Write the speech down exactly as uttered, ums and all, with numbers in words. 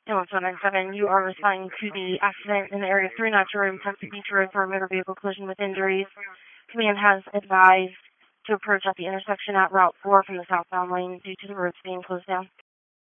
And one seven nine seven, you are responding to the accident in the area of three Notcher Road, Pacific Beach Road for a motor vehicle collision with injuries. Command has advised to approach at the intersection at Route four from the southbound lane due to the roads being closed down.